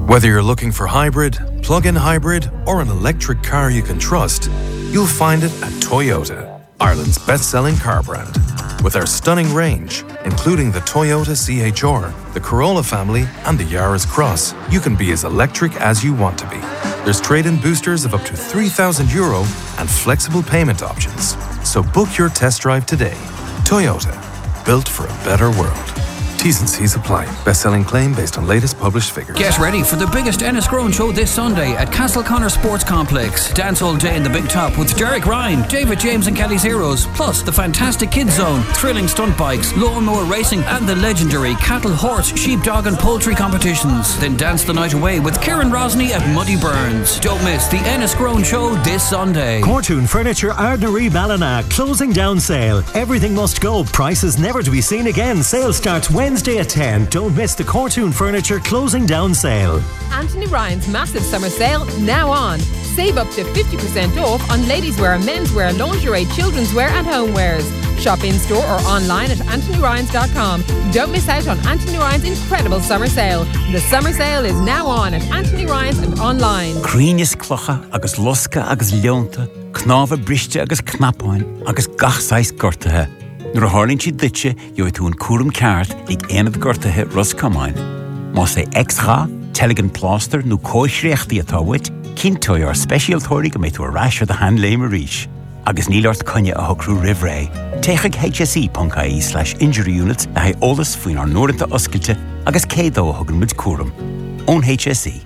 Whether you're looking for hybrid, plug-in hybrid, or an electric car you can trust, you'll find it at Toyota, Ireland's best-selling car brand. With our stunning range, including the Toyota CHR, the Corolla family, and the Yaris Cross, you can be as electric as you want to be. There's trade-in boosters of up to €3,000 and flexible payment options. So book your test drive today. Toyota, built for a better world. T's and C's apply. Best-selling claim based on latest published figures. Get ready for the biggest Enniscrone show this Sunday at Castleconnor Sports Complex. Dance all day in the Big Top with Derek Ryan, David James and Kelly's Heroes, plus the fantastic Kids Zone, thrilling stunt bikes, lawnmower racing, and the legendary cattle, horse, sheep, dog and poultry competitions. Then dance the night away with Kieran Rosny at Muddy Burns. Don't miss the Enniscrone show this Sunday. Cortoon Furniture Ardnary Ballina closing down sale. Everything must go. Prices never to be seen again. Sale starts Wednesday at 10. Don't miss the Cortoon Furniture closing down sale. Anthony Ryan's massive summer sale now on. Save up to 50% off on ladies' wear, menswear, lingerie, children's wear and homewares. Shop in store or online at anthonyryans.com. Don't miss out on Anthony Ryan's incredible summer sale. The summer sale is now on at Anthony Ryan's and online. Críneas clocha agus losca agus leonta, knáfa briste agus knapáin agus gachsáis gortathe. Nuair a hálinn siad ditse, jo tú an cuaram ceart ag éanamh gortathe Roscomáin. Má sé extra, teligin pláster nó cóisreachtaí atá wit, cinntói ar speisialtóirí go méid tú a ráisir de hand léime ríis. Agus nílart conne a hocrú rivré. Téigh hse.ie/injury units a haid ólas faoin ar nóirinta oscailte agus cédó a thugann muid cuaram. Ón HSE.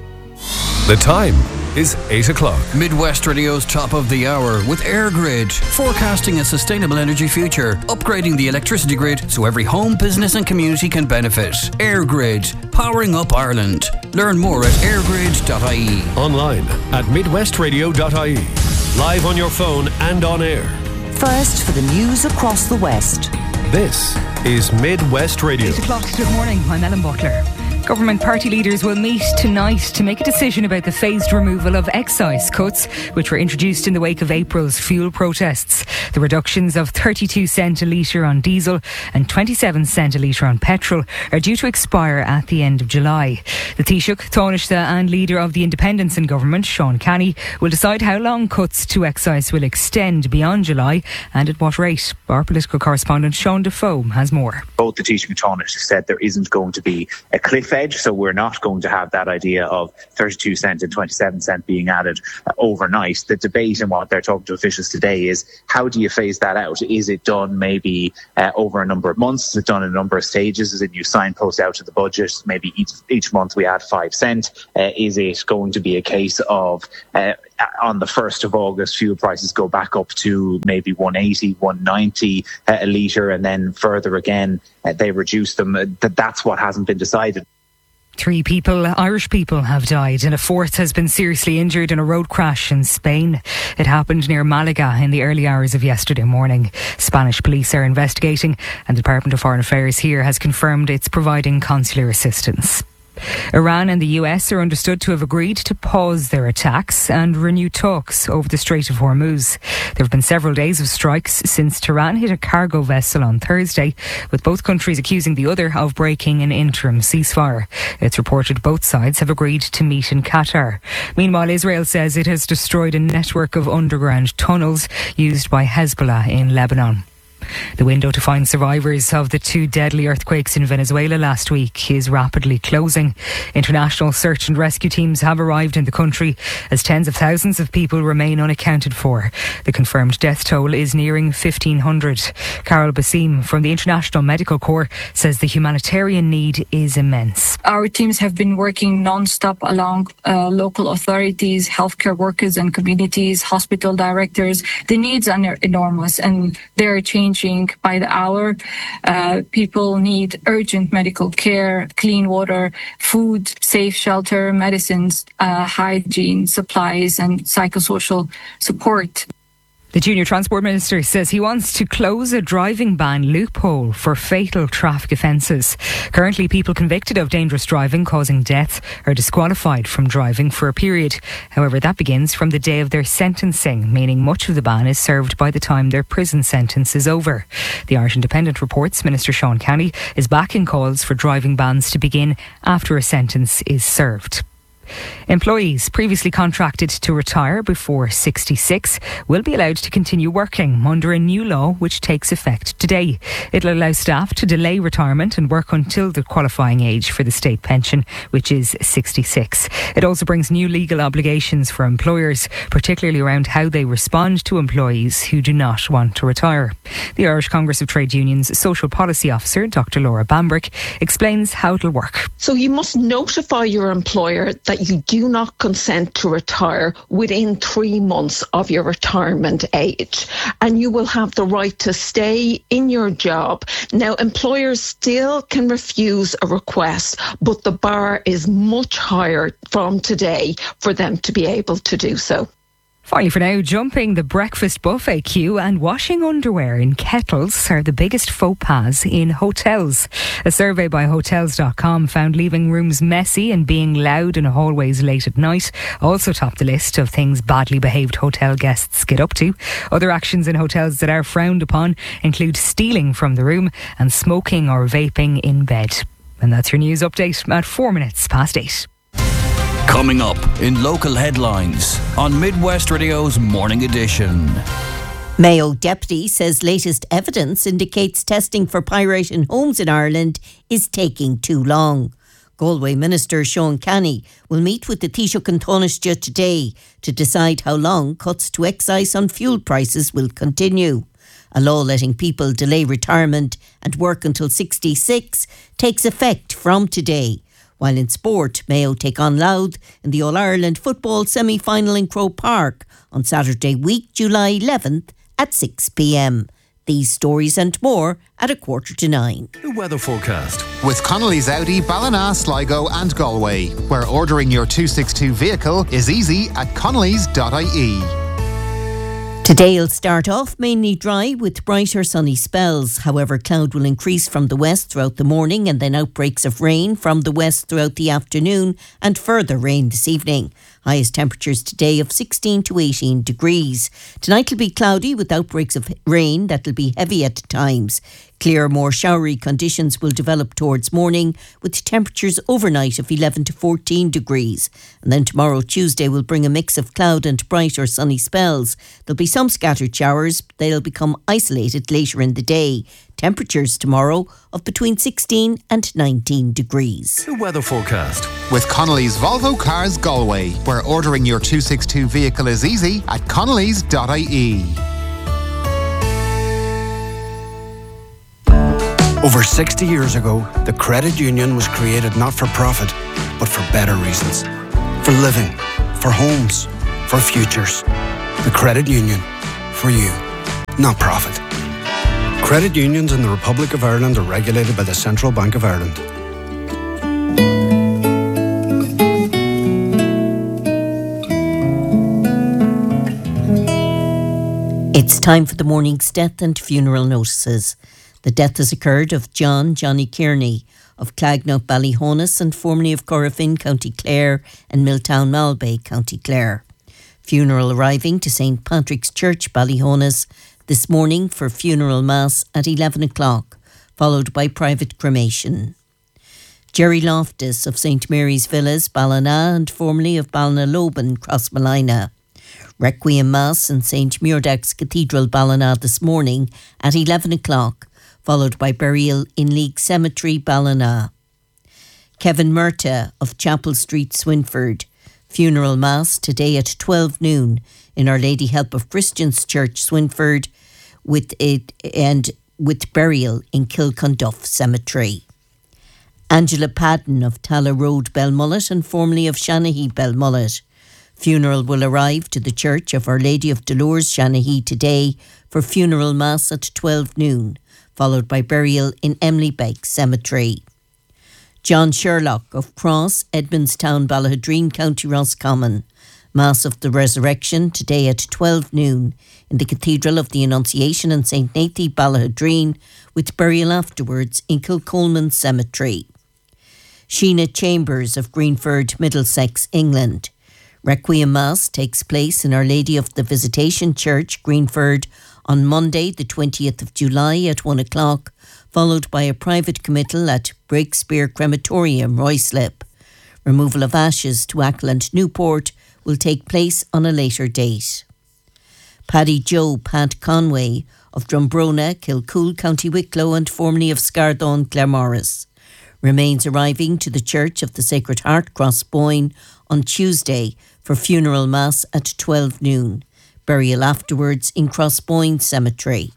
The time is 8 o'clock. Midwest Radio's top of the hour with AirGrid, forecasting a sustainable energy future, upgrading the electricity grid so every home, business and community can benefit. AirGrid, powering up Ireland. Learn more at airgrid.ie. Online at midwestradio.ie. Live on your phone and on air. First for the news across the West. This is Midwest Radio. 8 o'clock, good morning, I'm Ellen Butler. Government party leaders will meet tonight to make a decision about the phased removal of excise cuts, which were introduced in the wake of April's fuel protests. The reductions of 32 cent a litre on diesel and 27 cent a litre on petrol are due to expire at the end of July. The Taoiseach, Taoiseach and leader of the Independents in government, Sean Canny, will decide how long cuts to excise will extend beyond July and at what rate. Our political correspondent Sean Defoe has more. Both the Taoiseach and Taoiseach said there isn't going to be a cliff edge, so we're not going to have that idea of 32 cent and 27 cent being added overnight. The debate and what they're talking to officials today is how do you phase that out? Is it done maybe over a number of months? Is it done in a number of stages? Is it you signpost out to the budget? Maybe each month we add 5 cent. Is it going to be a case of on the 1st of August fuel prices go back up to maybe 180, 190 a litre, and then further again they reduce them? That's what hasn't been decided. 3 people, Irish people, have died and a 4th has been seriously injured in a road crash in Spain. It happened near Malaga in the early hours of yesterday morning. Spanish police are investigating and the Department of Foreign Affairs here has confirmed it's providing consular assistance. Iran and the US are understood to have agreed to pause their attacks and renew talks over the Strait of Hormuz. There have been several days of strikes since Tehran hit a cargo vessel on Thursday, with both countries accusing the other of breaking an interim ceasefire. It's reported both sides have agreed to meet in Qatar. Meanwhile, Israel says it has destroyed a network of underground tunnels used by Hezbollah in Lebanon. The window to find survivors of the 2 deadly earthquakes in Venezuela last week is rapidly closing. International search and rescue teams have arrived in the country as tens of thousands of people remain unaccounted for. The confirmed death toll is nearing 1,500. Carol Basim from the International Medical Corps says the humanitarian need is immense. Our teams have been working non-stop along local authorities, healthcare workers and communities, hospital directors. The needs are enormous and they're changing by the hour. People need urgent medical care, clean water, food, safe shelter, medicines, hygiene, supplies and psychosocial support. The Junior Transport Minister says he wants to close a driving ban loophole for fatal traffic offences. Currently, people convicted of dangerous driving causing death are disqualified from driving for a period. However, that begins from the day of their sentencing, meaning much of the ban is served by the time their prison sentence is over. The Irish Independent reports Minister Sean Canny is backing calls for driving bans to begin after a sentence is served. Employees previously contracted to retire before 66 will be allowed to continue working under a new law which takes effect today. It'll allow staff to delay retirement and work until the qualifying age for the state pension, which is 66. It also brings new legal obligations for employers, particularly around how they respond to employees who do not want to retire. The Irish Congress of Trade Unions Social Policy Officer, Dr. Laura Bambrick, explains how it'll work. So you must notify your employer that you do not consent to retire within 3 months of your retirement age, and you will have the right to stay in your job. Now, employers still can refuse a request, but the bar is much higher from today for them to be able to do so. Finally for now, jumping the breakfast buffet queue and washing underwear in kettles are the biggest faux pas in hotels. A survey by Hotels.com found leaving rooms messy and being loud in hallways late at night also topped the list of things badly behaved hotel guests get up to. Other actions in hotels that are frowned upon include stealing from the room and smoking or vaping in bed. And that's your news update at 8:04. Coming up in local headlines on Midwest Radio's Morning Edition. Mayo deputy says latest evidence indicates testing for pyrite in homes in Ireland is taking too long. Galway Minister Sean Canny will meet with the Taoiseach and Taoiseach today to decide how long cuts to excise on fuel prices will continue. A law letting people delay retirement and work until 66 takes effect from today. While in sport, Mayo take on Louth in the All-Ireland football semi-final in Croke Park on Saturday week, July 11th at 6 p.m. These stories and more at 8:45. The weather forecast. With Connolly's Audi, Ballina, Sligo and Galway, where ordering your 262 vehicle is easy at connellys.ie. Today will start off mainly dry with brighter sunny spells. However, cloud will increase from the west throughout the morning and then outbreaks of rain from the west throughout the afternoon and further rain this evening. Highest temperatures today of 16 to 18 degrees. Tonight will be cloudy with outbreaks of rain that will be heavy at times. Clear, more showery conditions will develop towards morning with temperatures overnight of 11 to 14 degrees. And then tomorrow, Tuesday, will bring a mix of cloud and bright or sunny spells. There'll be some scattered showers. They'll become isolated later in the day. Temperatures tomorrow of between 16 and 19 degrees. The weather forecast. With Connolly's Volvo Cars Galway, where ordering your 262 vehicle is easy at connellys.ie. Over 60 years ago, the credit union was created not for profit, but for better reasons. For living, for homes, for futures. The credit union, for you, not profit. Credit unions in the Republic of Ireland are regulated by the Central Bank of Ireland. It's time for the morning's death and funeral notices. The death has occurred of Johnny Kearney of Clagnock, Ballyhonus and formerly of Corrafin, County Clare and Milltown, Malbay, County Clare. Funeral arriving to St. Patrick's Church, Ballyhonus this morning for funeral mass at 11 o'clock, followed by private cremation. Jerry Loftus of St. Mary's Villas, Ballina and formerly of Ballinaloban, Crossmalina. Requiem Mass in St. Muirdach's Cathedral, Ballina this morning at 11 o'clock, followed by burial in League Cemetery, Ballina. Kevin Murta of Chapel Street, Swinford. Funeral Mass today at 12 noon in Our Lady Help of Christians Church, Swinford, with burial in Kilcunduff Cemetery. Angela Padden of Talla Road, Belmullet and formerly of Shanahy, Belmullet. Funeral will arrive to the Church of Our Lady of Dolores, Shanahy today for funeral mass at 12 noon, followed by burial in Emily Beck Cemetery. John Sherlock of Cross, Edmundstown, Ballahadreen, County Roscommon. Mass of the Resurrection today at 12 noon in the Cathedral of the Annunciation in St. Nathy, Ballahadreen, with burial afterwards in Kilcolman Cemetery. Sheena Chambers of Greenford, Middlesex, England. Requiem Mass takes place in Our Lady of the Visitation Church, Greenford, on Monday, the 20th of July at 1 o'clock, followed by a private committal at Breakspear Crematorium, Ruislip. Removal of ashes to Ackland, Newport will take place on a later date. Paddy Joe Pat Conway of Drumbrona, Kilcool, County Wicklow and formerly of Scardone, Claremorris, remains arriving to the Church of the Sacred Heart, Crossboyne, on Tuesday for funeral mass at 12 noon. Burial afterwards in Crossboyne Cemetery.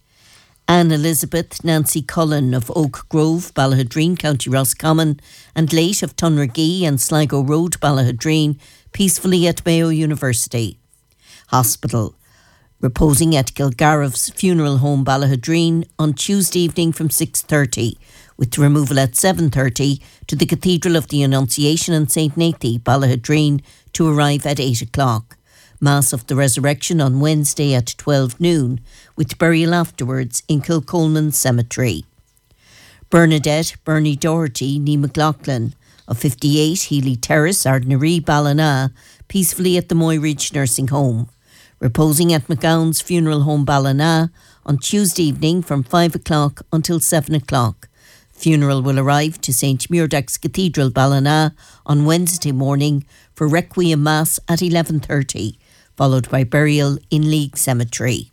Anne Elizabeth Nancy Cullen of Oak Grove, Ballahadreen, County Roscommon, and late of Tunragee and Sligo Road, Ballahadreen, peacefully at Mayo University Hospital, reposing at Kilgarrav's Funeral Home, Ballahadreen, on Tuesday evening from 6:30, with removal at 7:30 to the Cathedral of the Annunciation in St. Nathy, Ballahadreen, to arrive at 8 o'clock. Mass of the Resurrection on Wednesday at 12 noon, with burial afterwards in Kilcolman Cemetery. Bernadette Bernie Doherty Nee McLaughlin of 58 Healy Terrace, Ardnaree, Ballina, peacefully at the Moyridge Nursing Home, reposing at McGowan's Funeral Home, Ballina, on Tuesday evening from 5 o'clock until 7 o'clock. Funeral will arrive to St. Muirdax Cathedral, Ballina, on Wednesday morning for Requiem Mass at 11:30, followed by burial in League Cemetery.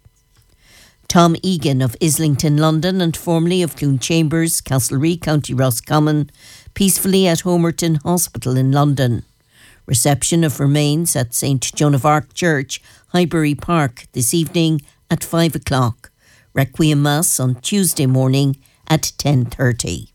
Tom Egan of Islington, London, and formerly of Clune Chambers, Castlereagh, County Roscommon, peacefully at Homerton Hospital in London. Reception of remains at St. Joan of Arc Church, Highbury Park, this evening at 5 o'clock. Requiem Mass on Tuesday morning at 10:30.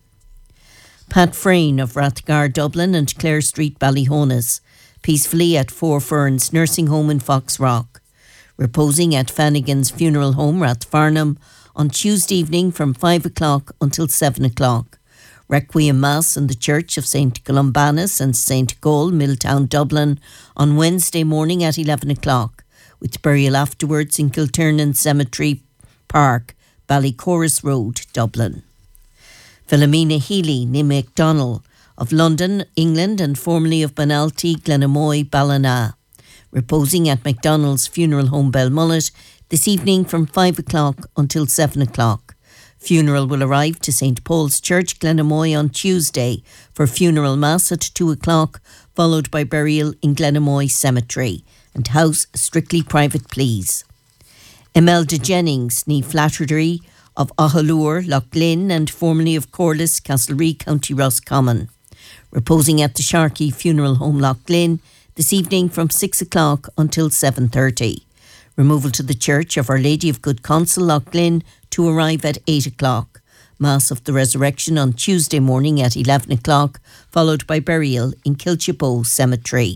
Pat Frayne of Rathgar, Dublin, and Clare Street, Ballyhonas, peacefully at Four Ferns Nursing Home in Foxrock, reposing at Fannigan's Funeral Home, Rathfarnham, on Tuesday evening from 5 o'clock until 7 o'clock. Requiem Mass in the Church of St. Columbanus and St. Gall, Milltown, Dublin, on Wednesday morning at 11 o'clock, with burial afterwards in Kilternan Cemetery Park, Ballycorus Road, Dublin. Philomena Healy Nee MacDonald of London, England, and formerly of Banalty, Glenamoy, Ballina, reposing at MacDonald's Funeral Home, Belmullet, this evening from 5 o'clock until 7 o'clock. Funeral will arrive to St. Paul's Church, Glenamoy, on Tuesday for funeral mass at 2 o'clock, followed by burial in Glenamoy Cemetery, and house strictly private, please. Imelda Jennings Nee Flattery of Ahalur, Loughlin, and formerly of Corliss, Castlereagh, County Roscommon, reposing at the Sharkey Funeral Home, Loughlin, this evening from 6 o'clock until 7:30. Removal to the Church of Our Lady of Good Counsel, Loughlin, to arrive at 8 o'clock. Mass of the Resurrection on Tuesday morning at 11 o'clock, followed by burial in Kilchebow Cemetery.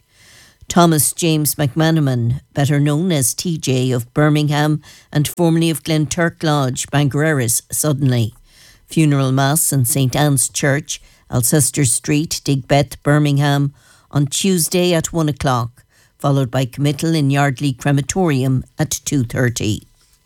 Thomas James McManaman, better known as TJ of Birmingham and formerly of Glenturk Lodge, Bangereris, Suddenly. Funeral Mass in St. Anne's Church, Alcester Street, Digbeth, Birmingham, on Tuesday at 1 o'clock, followed by committal in Yardley Crematorium at 2:30.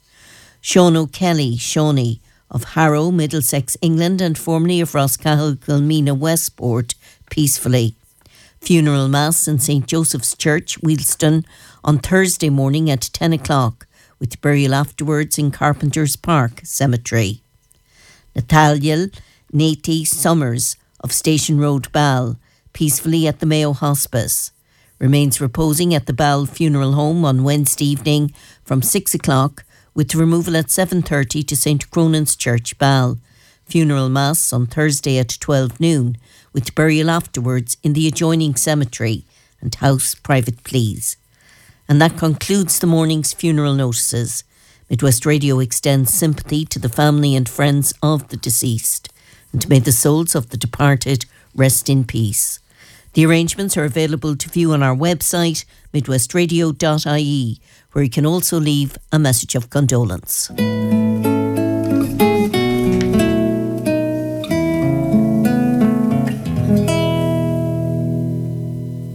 Sean O'Kelly, Shawnee, of Harrow, Middlesex, England, and formerly of Roscahill, Kilmena, Westport, peacefully. Funeral Mass in St. Joseph's Church, Wheelston, on Thursday morning at 10 o'clock, with burial afterwards in Carpenter's Park Cemetery. Nathaniel Nathy Summers of Station Road, Ball, peacefully at the Mayo Hospice, remains reposing at the Ball Funeral Home on Wednesday evening from 6 o'clock, with removal at 7:30 to St. Cronan's Church, Ball. Funeral Mass on Thursday at 12 noon, with burial afterwards in the adjoining cemetery, and house private, please. And that concludes the morning's funeral notices. Midwest Radio extends sympathy to the family and friends of the deceased, and may the souls of the departed rest in peace. The arrangements are available to view on our website, midwestradio.ie, where you can also leave a message of condolence.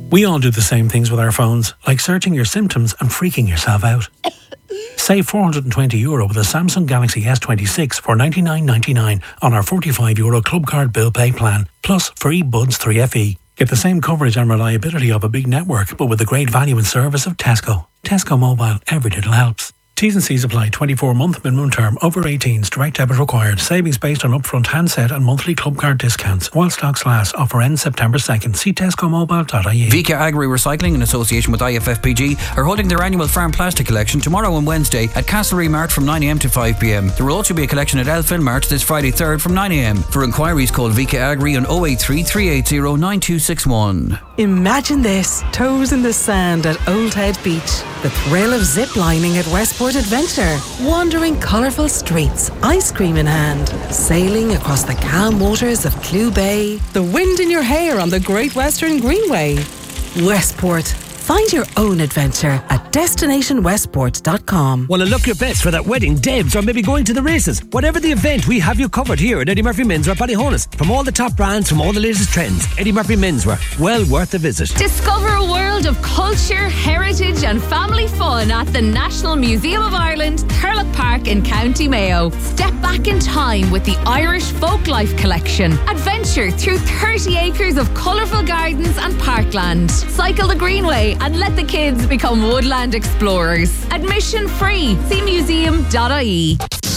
We all do the same things with our phones, like searching your symptoms and freaking yourself out. Save €420 with a Samsung Galaxy S26 for $99.99 on our €45 Club Card Bill Pay plan, plus free Buds 3FE. Get the same coverage and reliability of a big network, but with the great value and service of Tesco. Tesco Mobile, every little helps. T's and C's apply. 24-month minimum term. Over 18s. Direct debit required. Savings based on upfront handset and monthly club card discounts. While stocks last. Offer ends September 2nd. See tescomobile.ie. Vika Agri Recycling, in association with IFFPG, are holding their annual farm plastic collection tomorrow and Wednesday at Castlereagh Mart from 9am to 5pm. There will also be a collection at Elfin Mart this Friday 3rd from 9am. For inquiries, call Vika Agri on 083 380 9261. Imagine this, toes in the sand at Old Head Beach. The thrill of zip-lining at Westport Adventure. Wandering colourful streets, ice cream in hand. Sailing across the calm waters of Clew Bay. The wind in your hair on the Great Western Greenway. Westport. Find your own adventure at destinationwestport.com. Want to look your best for that wedding, debs, or maybe going to the races? Whatever the event, we have you covered here at Eddie Murphy Menswear Ballyhonus. From all the top brands, from all the latest trends, Eddie Murphy Menswear, well worth a visit. Discover a world of culture, heritage and family fun at the National Museum of Ireland, Thurlock Park in County Mayo. Step back in time with the Irish Folklife Collection. Adventure through 30 acres of colourful gardens and parkland. Cycle the Greenway and let the kids become woodland explorers. Admission free. See museum.ie.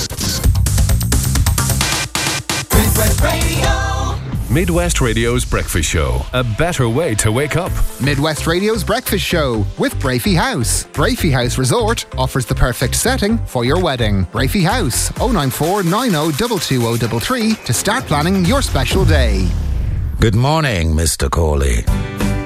Midwest Radio. Midwest Radio's Breakfast Show. A better way to wake up. Midwest Radio's Breakfast Show with Brafey House. Brafey House Resort offers the perfect setting for your wedding. Brafey House, 094 90 22033 to start planning your special day. Good morning, Mr. Corley.